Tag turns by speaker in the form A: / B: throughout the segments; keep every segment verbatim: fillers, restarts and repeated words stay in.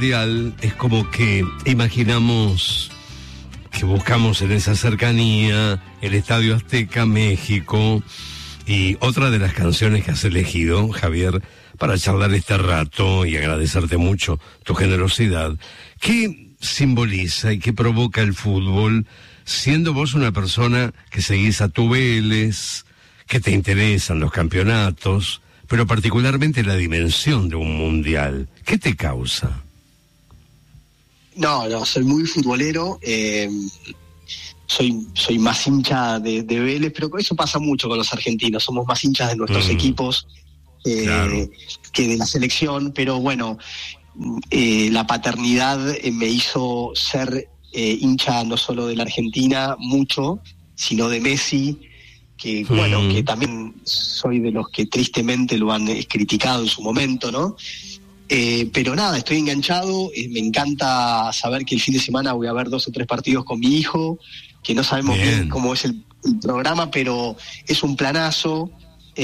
A: Es como que imaginamos que buscamos en esa cercanía el Estadio Azteca, México, y otra de las canciones que has elegido, Javier, para charlar este rato y agradecerte mucho tu generosidad. ¿Qué simboliza y qué provoca el fútbol, siendo vos una persona que seguís a tu Vélez, que te interesan los campeonatos, pero particularmente la dimensión de un mundial? ¿Qué te causa?
B: No, no, soy muy futbolero, eh, soy soy más hincha de, de Vélez, pero eso pasa mucho con los argentinos, somos más hinchas de nuestros mm. equipos eh, claro. que de la selección, pero bueno, eh, la paternidad eh, me hizo ser eh, hincha no solo de la Argentina mucho, sino de Messi, que mm. bueno, que también soy de los que tristemente lo han eh, criticado en su momento, ¿no? Eh, pero nada, estoy enganchado, eh, me encanta saber que el fin de semana voy a ver dos o tres partidos con mi hijo, que no sabemos bien, bien cómo es el, el programa, pero es un planazo,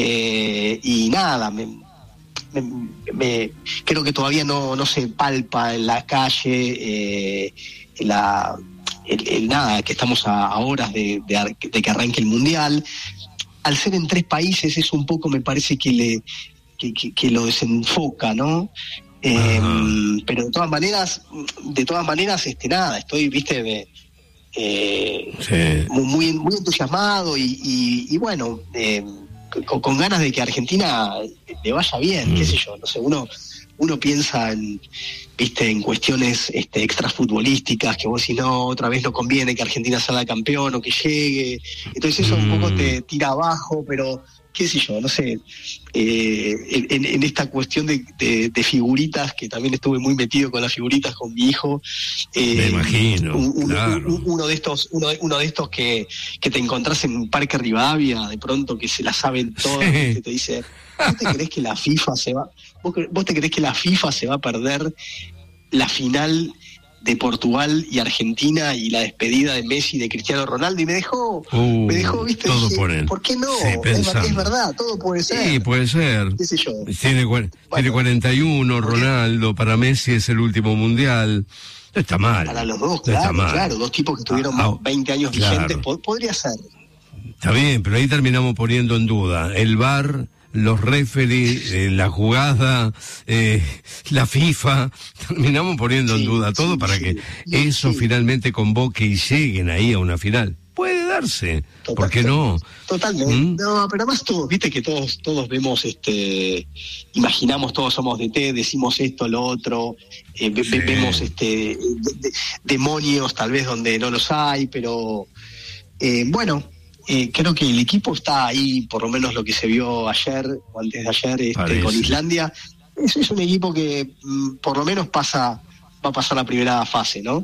B: eh, y nada, me, me, me, creo que todavía no, no se palpa en la calle, eh, la, el, el nada, que estamos a, a horas de, de, de que arranque el Mundial. Al ser en tres países, eso un poco me parece que le... Que, que, que lo desenfoca, ¿no? Eh, pero de todas maneras, de todas maneras, este nada, estoy, viste, de, eh, sí. muy, muy entusiasmado y, y, y bueno, eh, con, con ganas de que a Argentina le vaya bien, mm. qué sé yo, no sé, uno, uno piensa en, viste, en cuestiones este, extrafutbolísticas, que vos si no, otra vez no conviene que Argentina salga campeón o que llegue, entonces eso mm. un poco te tira abajo, pero qué sé yo, no sé, eh, en, en esta cuestión de, de, de figuritas, que también estuve muy metido con las figuritas con mi hijo. Eh,
A: Me imagino,
B: un,
A: claro.
B: un, uno de estos, uno, uno de estos que, que te encontrás en Parque Rivadavia, de pronto que se la saben todas, sí. que te dice, ¿vos te creés que la FIFA se va, vos, vos te creés que la FIFA se va a perder la final de Portugal y Argentina y la despedida de Messi y de Cristiano Ronaldo? Y me dejó, uh, me dejó, viste,
A: todo
B: dije,
A: por,
B: ¿por qué no?
A: Sí,
B: es, es verdad, todo puede ser.
A: Sí, puede ser.
B: ¿Qué sé yo?
A: Tiene, bueno, tiene cuarenta y uno, Ronaldo, para Messi es el último mundial. No está mal.
B: Para los dos,
A: no
B: claro, claro, dos tipos que estuvieron ah, ah, veinte años claro. vigentes, pod- podría ser.
A: Está bien, pero ahí terminamos poniendo en duda el V A R, los referees, eh, la jugada, eh, la FIFA, terminamos poniendo sí, en duda todo sí, para sí, que sí, eso sí. finalmente convoque y lleguen ahí a una final. Puede darse, Total, ¿por qué no?
B: Totalmente, ¿Mm? No, pero además todos, viste que todos todos vemos, este, imaginamos, todos somos de T, decimos esto, lo otro, eh, sí. ve, vemos este de, de, demonios tal vez donde no los hay, pero eh, bueno, Eh, creo que el equipo está ahí, por lo menos lo que se vio ayer o antes de ayer este, con Islandia. Es, es un equipo que mm, por lo menos pasa va a pasar la primera fase, ¿no?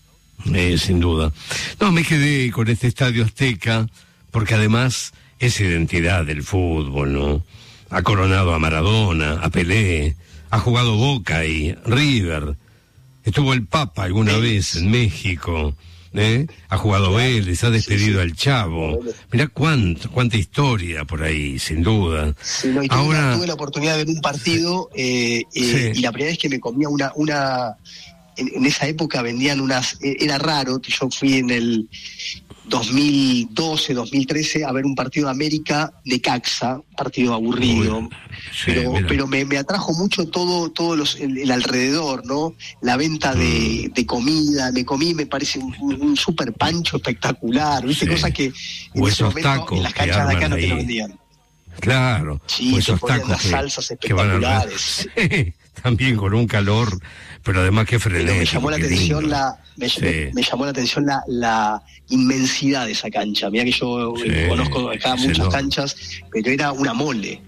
A: Eh, sin duda. No, me quedé con este Estadio Azteca porque además es identidad del fútbol, ¿no? Ha coronado a Maradona, a Pelé, ha jugado Boca y River. Estuvo el Papa alguna sí. vez en México. ¿Eh? Ha jugado Vélez, ha despedido sí, sí. al Chavo. Mirá cuánto, cuánta historia por ahí, sin duda.
B: Sí, no, y tuve, Ahora... tuve la oportunidad de ver un partido eh, eh, sí. y la primera vez que me comía una... una en, en esa época vendían unas... Era raro, que yo fui en el dos mil doce, dos mil trece a ver un partido de América Necaxa, partido aburrido, Uy, sí, pero pero me, me atrajo mucho todo todo los, el, el alrededor, ¿no? La venta de, mm. de comida, me comí, me parece un, un super pancho espectacular, ¿viste? Sí. Cosas que en
A: o
B: ese
A: esos
B: momento
A: tacos
B: en las canchas de acá no
A: ahí.
B: te lo vendían.
A: Claro,
B: sí,
A: o esos tacos
B: las
A: que,
B: salsas espectaculares.
A: Que van a... sí, también con un calor, pero además que frenético.
B: Pero me llamó la atención lindo. la me, sí. me, me llamó la atención la, la inmensidad de esa cancha. Mira que yo sí, conozco acá muchas no. canchas, pero era una mole.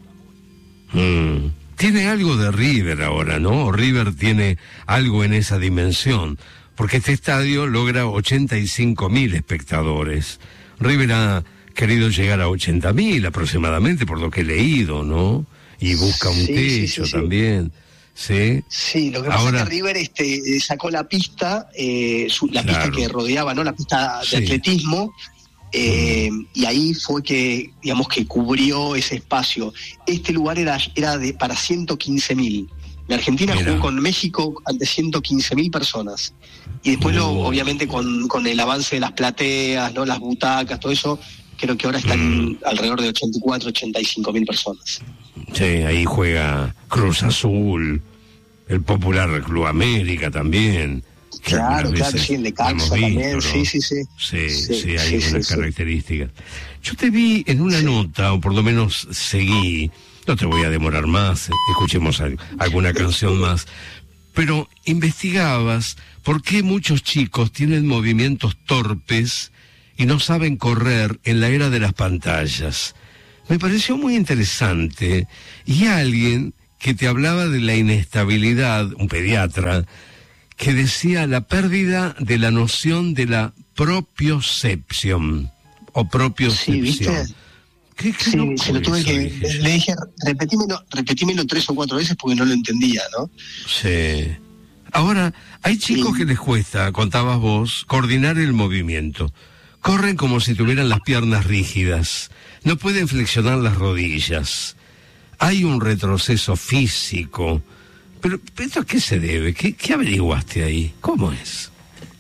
A: Mm. Tiene algo de River ahora, ¿no? River tiene algo en esa dimensión, porque este estadio logra ochenta y cinco mil espectadores. River ha querido llegar a ochenta mil aproximadamente, por lo que he leído, ¿no? Y busca un sí, techo sí, sí, también. Sí.
B: Sí, lo que pasa Ahora, es que River este, sacó la pista, eh, su, la claro. pista que rodeaba, ¿no? La pista de sí. atletismo, eh, mm. y ahí fue que, digamos, que cubrió ese espacio. Este lugar era, era de para ciento quince mil. La Argentina
A: Mira.
B: jugó con México ante ciento quince mil personas. Y después, lo,
A: Oh.
B: obviamente, con, con el avance de las plateas, ¿no? Las butacas, todo eso, creo que ahora están
A: Mm.
B: alrededor de ochenta y cuatro, ochenta y cinco mil personas.
A: Sí, ahí juega Cruz Azul, el popular Club América también. que
B: Claro,
A: algunas
B: claro,
A: veces
B: sí, el de Calza
A: hemos
B: también,
A: visto, ¿no?
B: sí, sí, sí.
A: Sí, sí,
B: Sí,
A: hay
B: sí,
A: unas
B: sí, sí.
A: características. Yo te vi en una
B: Sí.
A: nota, o por lo menos seguí, no te voy a demorar más, escuchemos al- alguna canción más, pero investigabas por qué muchos chicos tienen movimientos torpes y no saben correr en la era de las pantallas. Me pareció muy interesante, y alguien que te hablaba de la inestabilidad, un pediatra, que decía la pérdida de la noción de la propiocepción o propiocepción.
B: Sí, ¿viste?
A: ¿Qué, qué
B: Sí,
A: loco
B: se lo tuve
A: eso,
B: que...
A: dije yo.
B: Le dije, repetímelo, repetímelo tres o cuatro veces porque no lo entendía, ¿no?
A: Sí. Ahora, hay chicos
B: Sí.
A: que les cuesta, contabas vos, coordinar el movimiento. Corren como si tuvieran las piernas rígidas. No pueden flexionar las rodillas. Hay un retroceso físico. Pero, ¿esto a qué se debe? ¿Qué, qué averiguaste ahí? ¿Cómo es?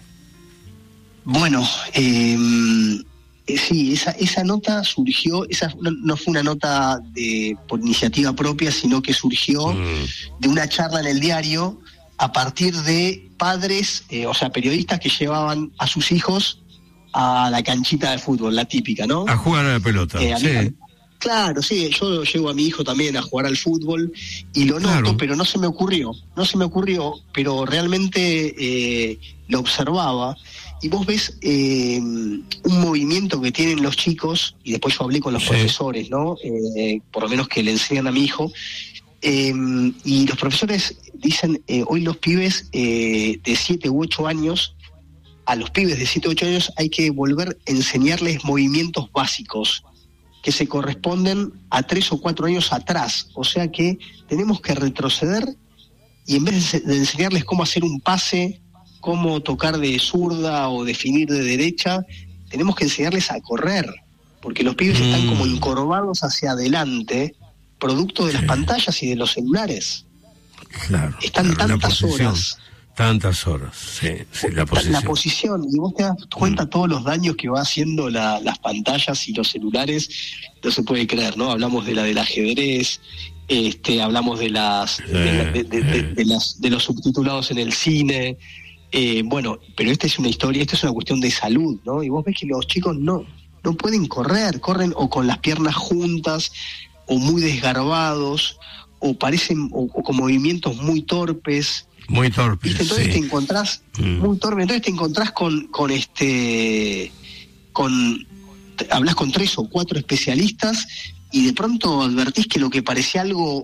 B: Bueno, eh, eh, sí, esa, esa nota surgió, esa no, no fue una nota de, por iniciativa propia, sino que surgió
A: Mm.
B: de una charla en el diario a partir de padres, eh, o sea, periodistas que llevaban a sus hijos a la canchita de fútbol, la típica, ¿no?
A: A jugar a la pelota,
B: Eh, a mí-
A: sí.
B: Claro, sí, yo llevo a mi hijo también a jugar al fútbol y lo
A: Claro.
B: noto, pero no se me ocurrió, no se me ocurrió, pero realmente eh, lo observaba y vos ves eh, un movimiento que tienen los chicos, y después yo hablé con los
A: Sí.
B: profesores, ¿no? Eh, por lo menos que le enseñan a mi hijo, eh, y los profesores dicen, eh, hoy los pibes eh, de siete u ocho años, a los pibes de siete u ocho años hay que volver a enseñarles movimientos básicos que se corresponden a tres o cuatro años atrás. O sea que tenemos que retroceder y en vez de, de enseñarles cómo hacer un pase, cómo tocar de zurda o definir de derecha, tenemos que enseñarles a correr, porque los pibes
A: Mm.
B: están como encorvados hacia adelante, producto de
A: Sí.
B: las pantallas y de los celulares.
A: Claro.
B: Están
A: claro, la
B: tantas
A: posición.
B: horas.
A: Tantas horas, sí, sí, la
B: La,
A: posición.
B: la posición, y vos te das cuenta todos los daños que va haciendo la, las pantallas y los celulares, no se puede creer, ¿no? Hablamos de la del ajedrez, este, hablamos de las de, la- de- de- de- de las de los subtitulados en el cine, eh, bueno, pero esta es una historia, esta es una cuestión de salud, ¿no? Y vos ves que los chicos no, no pueden correr, corren o con las piernas juntas, o muy desgarbados, o parecen, o, o con movimientos muy torpes.
A: Muy torpe,
B: ¿Viste? Entonces
A: sí.
B: te encontrás
A: Mm.
B: muy torpe, entonces te encontrás con, con este, con, te- hablas con tres o cuatro especialistas y de pronto advertís que lo que parecía algo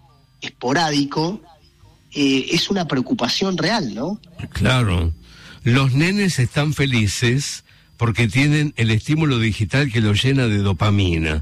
B: esporádico eh, es una preocupación real, ¿no?
A: Claro. Los nenes están felices porque tienen el estímulo digital que los llena de dopamina.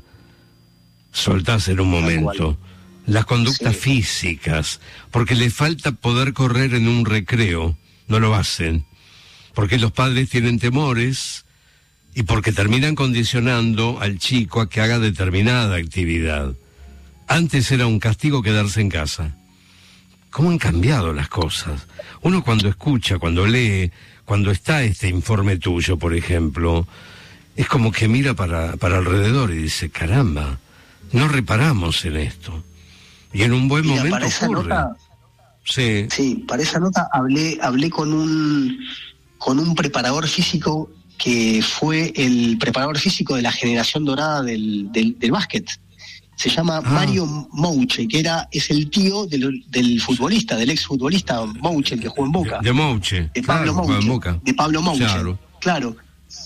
A: Soltás en un momento. Las conductas
B: Sí.
A: físicas, porque les falta poder correr en un recreo, no lo hacen. Porque los padres tienen temores y porque terminan condicionando al chico a que haga determinada actividad. Antes era un castigo quedarse en casa. ¿Cómo han cambiado las cosas? Uno cuando escucha, cuando lee, cuando está este informe tuyo, por ejemplo, es como que mira para, para alrededor y dice, caramba, no reparamos en esto. Y en un buen
B: Mira,
A: momento
B: para esa
A: ocurre.
B: nota,
A: Sí,
B: sí, para esa nota hablé, hablé con un con un preparador físico que fue el preparador físico de la generación dorada del, del, del básquet. Se llama
A: Ah.
B: Mario Mouche, que era, es el tío del, del futbolista, del exfutbolista Mouche, el que jugó en Boca.
A: de Mouche.
B: de Pablo
A: claro, juega en
B: Mouche.
A: Boca.
B: De Pablo Mouche.
A: Claro.
B: Claro.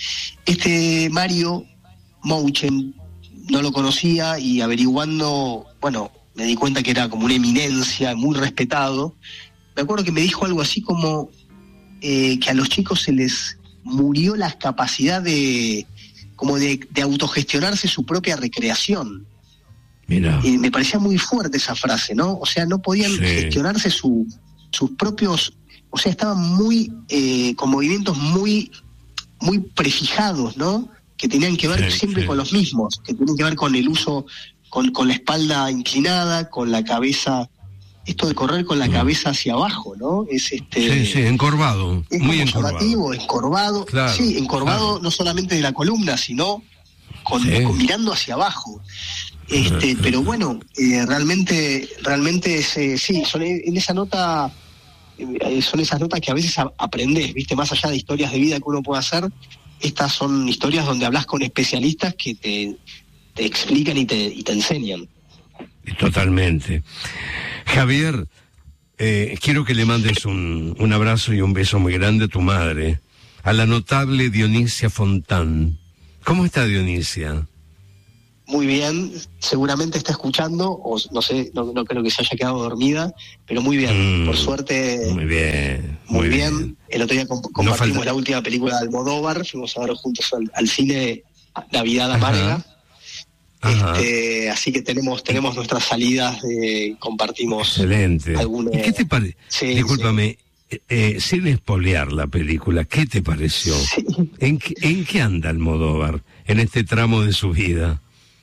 B: Este Mario Mouche no lo conocía y averiguando, bueno, me di cuenta que era como una eminencia, muy respetado. Me acuerdo que me dijo algo así como eh, que a los chicos se les murió la capacidad de como de, de autogestionarse su propia recreación.
A: Mira.
B: Eh, me parecía muy fuerte esa frase, ¿no? O sea, no podían
A: Sí.
B: gestionarse su, sus propios, o sea, estaban muy, eh, con movimientos muy, muy prefijados, ¿no? Que tenían que ver
A: Sí,
B: siempre
A: sí.
B: con los mismos, que tenían que ver con el uso, con, con la espalda inclinada, con la cabeza esto de correr con la cabeza hacia abajo, ¿no? Es este
A: sí, sí, encorvado,
B: es
A: muy
B: como
A: encorvado.
B: Llamativo, encorvado,
A: claro,
B: sí, encorvado
A: claro.
B: no solamente de la columna, sino con,
A: sí.
B: con mirando hacia abajo. Este, pero bueno, eh, realmente, realmente es, eh, sí, son en esa nota, eh, son esas notas que a veces a, aprendés, viste, más allá de historias de vida que uno puede hacer, estas son historias donde hablas con especialistas que te, te explican y te, y te enseñan.
A: Totalmente. Javier, eh, quiero que le mandes un, un abrazo y un beso muy grande a tu madre, a la notable Dionisia Fontán. ¿Cómo está Dionisia?
B: Muy bien, seguramente está escuchando, o no sé, no, no creo que se haya quedado dormida, pero muy bien, mm, por suerte.
A: Muy bien,
B: muy, muy bien.
A: bien.
B: El otro día comp compartimos no falta... la última película de Almodóvar, fuimos a ver juntos al, al cine Navidad Amarga. Este, así que tenemos tenemos nuestras salidas, eh, compartimos.
A: Excelente.
B: Alguna...
A: ¿Y qué te parece?
B: Sí,
A: Discúlpame, sí. Eh, sin espolear la película, ¿qué te pareció?
B: Sí.
A: ¿En, qué, ¿En qué anda Almodóvar en este tramo de su vida?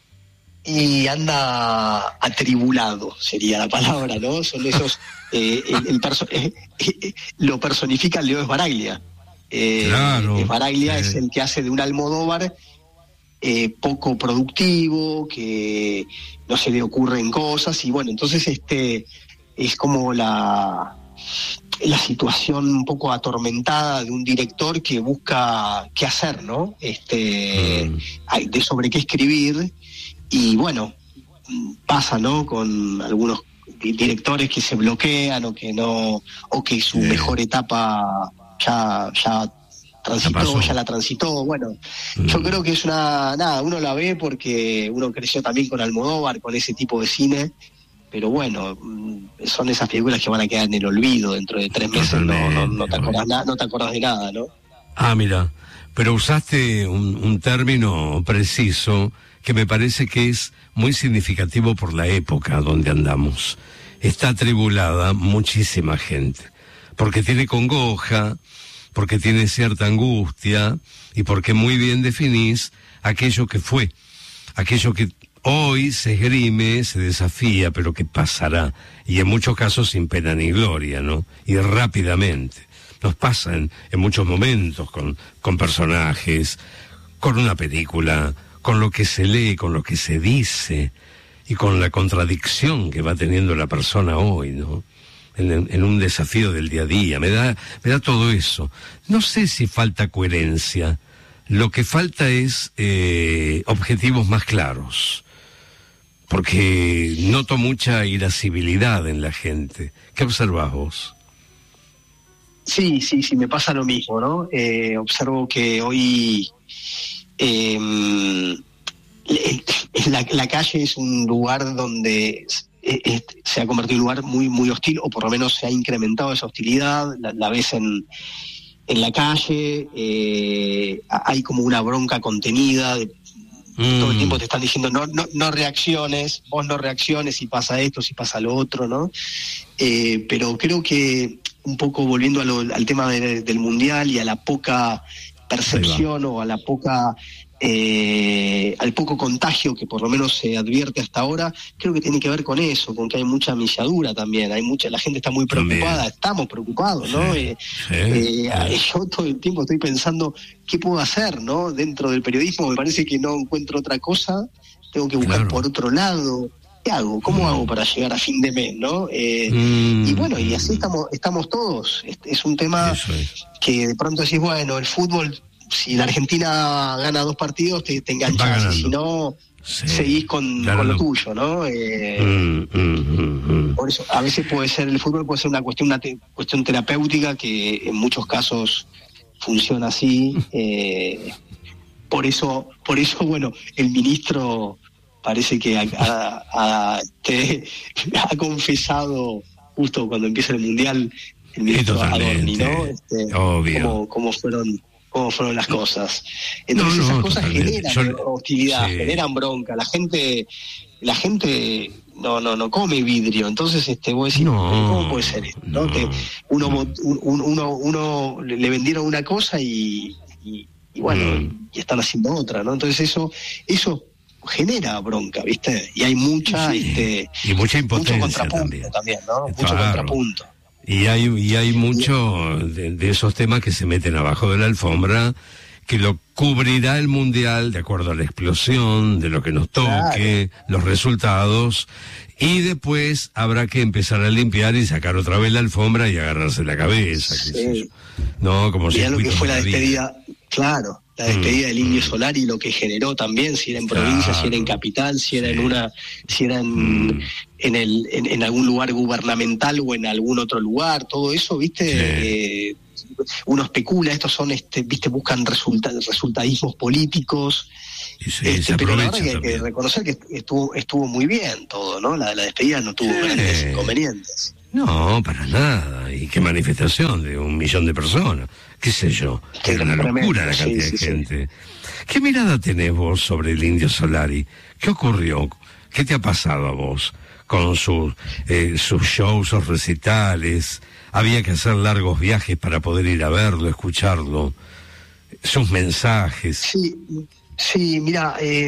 B: Y anda atribulado, sería la palabra, ¿no? Son esos, eh, el, el perso eh, eh, lo personifica Leo Sbaraglia. Eh,
A: claro.
B: Sbaraglia eh. es el que hace de un Almodóvar eh, poco productivo, que no se le ocurren cosas, y bueno, entonces este es como la, la situación un poco atormentada de un director que busca qué hacer, ¿no? Este, mm. de sobre qué escribir. Y bueno, pasa, ¿no? Con algunos directores que se bloquean o que no, o que su sí. mejor etapa ya, ya transitó, ya la transitó. Bueno, mm. yo creo que es una, nada, uno la ve porque uno creció también con Almodóvar, con ese tipo de cine, pero bueno, son esas películas que van a quedar en el olvido dentro de tres meses, no, no, no te acordás nada, no te acordás de nada, ¿no?
A: Ah, mira, pero usaste un, un término preciso que me parece que es muy significativo por la época donde andamos. Está atribulada muchísima gente, porque tiene congoja, porque tiene cierta angustia, y porque muy bien definís aquello que fue, aquello que hoy se esgrime, se desafía, pero que pasará, y en muchos casos sin pena ni gloria, ¿no? Y rápidamente. Nos pasa en, en muchos momentos con, con personajes, con una película, con lo que se lee, con lo que se dice, y con la contradicción que va teniendo la persona hoy, ¿no? En, en un desafío del día a día, me da, me da todo eso. No sé si falta coherencia, lo que falta es eh, objetivos más claros, porque noto mucha irascibilidad en la gente. ¿Qué observás vos?
B: Sí, sí, sí, me pasa lo mismo, ¿no? Eh, observo que hoy eh, la, la calle es un lugar donde eh, eh, se ha convertido en un lugar muy, muy hostil, o por lo menos se ha incrementado esa hostilidad, la, la ves en, en la calle, eh, hay como una bronca contenida, de, mm. todo el tiempo te están diciendo no, no, no reacciones, vos no reacciones si pasa esto, si pasa lo otro, ¿no? Eh, pero creo que un poco volviendo a lo, al tema de, del mundial y a la poca percepción o a la poca eh, al poco contagio que por lo menos se advierte hasta ahora, creo que tiene que ver con eso, con que hay mucha milladura también, hay mucha, la gente está muy preocupada, también. Estamos preocupados, ¿no? Sí, eh, sí, eh, sí. Yo todo el tiempo estoy pensando qué puedo hacer, ¿no? Dentro del periodismo me parece que no encuentro otra cosa, tengo que buscar claro. por otro lado. ¿Qué hago? ¿Cómo mm. hago para llegar a fin de mes, no? Eh, mm. Y bueno, y así estamos estamos todos. Es, es un tema es. que de pronto decís, bueno, el fútbol, si la Argentina gana dos partidos, te, te enganchás, y si no, sí. seguís con, claro. con lo tuyo, ¿no? Eh, mm, mm, mm, por eso, a veces puede ser, el fútbol puede ser una cuestión, una te, cuestión terapéutica que en muchos casos funciona así. Eh, por eso, por eso, bueno, el ministro parece que ha, ha, ha, te, ha confesado justo cuando empieza el mundial el ministro Adorni, ¿no? Este, cómo, cómo fueron cómo fueron las cosas. Entonces no, no, esas cosas totalmente. generan Yo, hostilidad, sí. generan bronca. La gente, la gente no, no, no come vidrio. Entonces, este, vos decís, no, ¿cómo puede ser esto? ¿no? No, que uno, no. un, uno, uno le vendieron una cosa y, y, y bueno, mm. y están haciendo otra, ¿no? Entonces eso, eso genera bronca, ¿viste? Y hay mucha,
A: sí.
B: este,
A: y mucha impotencia
B: mucho contrapunto
A: también,
B: también, ¿no?
A: Claro.
B: Mucho contrapunto.
A: Y hay, y hay mucho de, de esos temas que se meten abajo de la alfombra, que lo cubrirá el Mundial de acuerdo a la explosión, de lo que nos toque, claro. los resultados, y después habrá que empezar a limpiar y sacar otra vez la alfombra y agarrarse la cabeza.
B: Sí.
A: Qué sé yo. No, como
B: Mirá lo que fue la
A: de
B: despedida, claro, la despedida mm, del Indio
A: mm.
B: Solari y lo que generó también, si era en provincia, claro. si era en capital, si era sí. en una, si era en, mm. en el, en, en algún lugar gubernamental o en algún otro lugar, todo eso, viste, sí. eh, uno especula, estos son, este, viste, buscan resulta, resultadismos políticos.
A: Y sí,
B: este,
A: se
B: pero la verdad
A: aprovecha
B: que hay que
A: también.
B: reconocer que estuvo, estuvo muy bien todo, ¿no? La, la despedida no tuvo
A: sí.
B: grandes inconvenientes.
A: No, para nada. Y qué manifestación de un millón de personas. Qué sé yo.
B: Qué
A: Era una
B: tremendo,
A: locura la cantidad
B: sí,
A: de
B: sí,
A: gente. Sí. ¿Qué mirada tenés vos sobre el Indio Solari? ¿Qué ocurrió? ¿Qué te ha pasado a vos con sus, eh, sus shows, sus recitales? Había que hacer largos viajes para poder ir a verlo, escucharlo. Sus mensajes.
B: Sí, sí, mira, eh,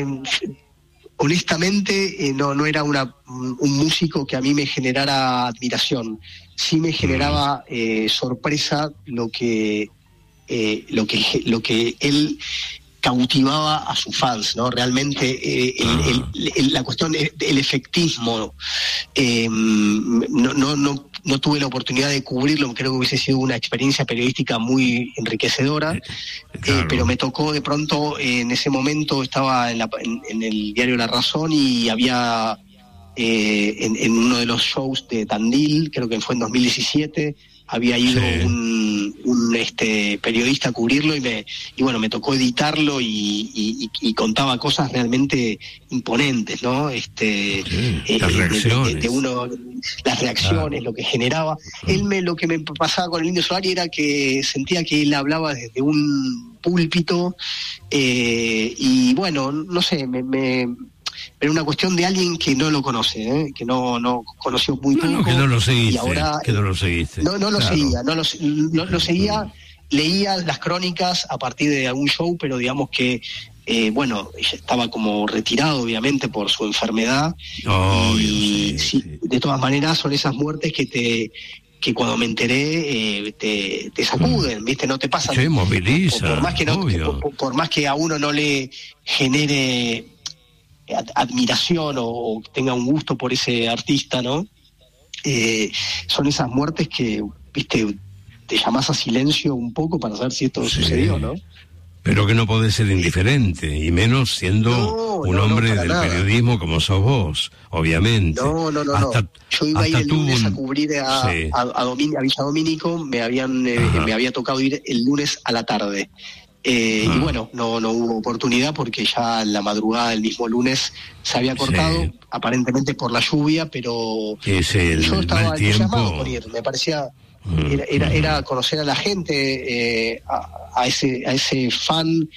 B: honestamente eh, no no era una un músico que a mí me generara admiración. Sí me generaba eh, sorpresa lo que eh, lo que lo que él cautivaba a sus fans, ¿no? Realmente eh, el, el, el, la cuestión del efectismo, eh, no, no, no, no tuve la oportunidad de cubrirlo, creo que hubiese sido una experiencia periodística muy enriquecedora, claro. eh, pero me tocó de pronto, eh, en ese momento estaba en, la, en, en el diario La Razón y había eh, en, en uno de los shows de Tandil, creo que fue en dos mil diecisiete, había ido sí. un, un este periodista a cubrirlo y me y bueno me tocó editarlo y, y, y contaba cosas realmente imponentes, ¿no? Este
A: sí,
B: eh,
A: las reacciones,
B: de, de, de uno, las reacciones, claro. lo que generaba. Mm. Él me lo que me pasaba con el Indio Solari era que sentía que él hablaba desde un púlpito eh, y bueno, no sé, me, me pero una cuestión de alguien que no lo conoce, ¿eh? que no no conoció muy
A: no,
B: poco.
A: No, que no lo seguiste,
B: y ahora,
A: que no lo seguiste.
B: No, no lo
A: claro.
B: seguía, no lo, no, lo seguía, mm. leía las crónicas a partir de algún show, pero digamos que, eh, bueno, estaba como retirado, obviamente, por su enfermedad.
A: Oh,
B: y
A: sí,
B: sí,
A: sí.
B: de todas maneras son esas muertes que te que cuando me enteré eh, te, te sacuden, ¿viste? No te pasan.
A: Sí, moviliza,
B: por, por más que no,
A: obvio.
B: Por, por más que a uno no le genere admiración o tenga un gusto por ese artista, ¿no? Eh, son esas muertes que, viste, te llamás a silencio un poco para saber si esto sí. sucedió, ¿no?
A: Pero que no podés ser indiferente, y menos siendo
B: no,
A: un
B: no,
A: hombre
B: no,
A: del
B: nada.
A: periodismo como sos vos, obviamente.
B: No, no, no, hasta, no. Yo iba a ir el lunes un... a cubrir a, sí. a, a, Domin... a Villa Domínico, me habían eh, me había tocado ir el lunes a la tarde. Eh, ah. Y bueno, no no hubo oportunidad porque ya en la madrugada del mismo lunes se había cortado, sí. aparentemente por la lluvia, pero
A: es el,
B: yo estaba
A: mal
B: entusiasmado
A: tiempo.
B: con ir, me parecía, mm. era, era, era conocer a la gente, eh, a, a ese a ese fan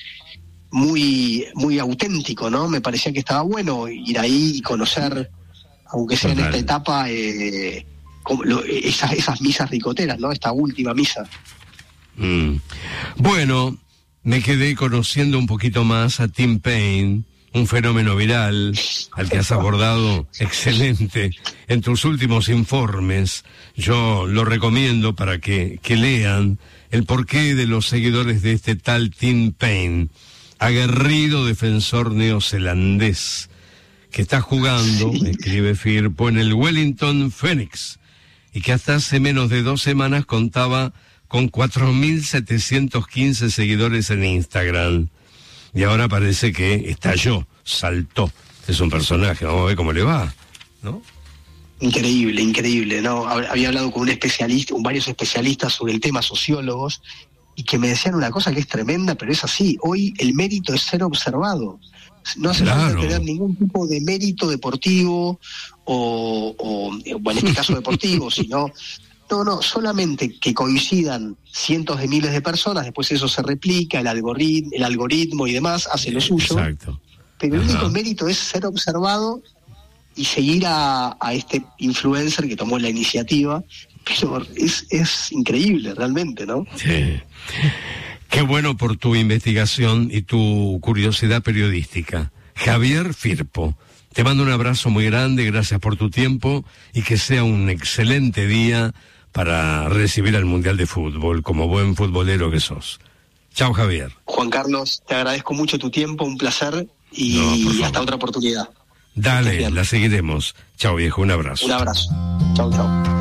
B: muy muy auténtico, ¿no? Me parecía que estaba bueno ir ahí y conocer, aunque sea Total. en esta etapa, eh, como lo, esas, esas misas ricoteras, ¿no? Esta última misa.
A: Mm. Bueno, me quedé conociendo un poquito más a Tim Paine, un fenómeno viral al que has abordado excelente en tus últimos informes. Yo lo recomiendo para que, que lean el porqué de los seguidores de este tal Tim Paine, aguerrido defensor neozelandés, que está jugando, sí. escribe Firpo, en el Wellington Phoenix, y que hasta hace menos de dos semanas contaba con cuatro mil setecientos quince seguidores en Instagram. Y ahora parece que estalló, saltó. Es un personaje, vamos a ver cómo le va, ¿no?
B: Increíble, increíble, ¿no? Había hablado con un especialista, con varios especialistas sobre el tema, sociólogos, y que me decían una cosa que es tremenda, pero es así. Hoy el mérito es ser observado. No hace
A: claro.
B: falta tener ningún tipo de mérito deportivo o, o bueno, en este caso deportivo, sino... No, no, solamente que coincidan cientos de miles de personas, después eso se replica, el algoritmo, el algoritmo y demás hace lo suyo.
A: Exacto.
B: Pero el
A: Ajá.
B: único mérito es ser observado y seguir a, a este influencer que tomó la iniciativa. Pero es, es increíble realmente, ¿no?
A: Sí. Qué bueno por tu investigación y tu curiosidad periodística. Javier Firpo. Te mando un abrazo muy grande, gracias por tu tiempo y que sea un excelente día para recibir al Mundial de Fútbol, como buen futbolero que sos. Chao, Javier.
B: Juan Carlos, te agradezco mucho tu tiempo, un placer y no, hasta otra oportunidad.
A: Dale, la seguiremos. Chao, viejo, un abrazo.
B: Un abrazo. Chao, chao.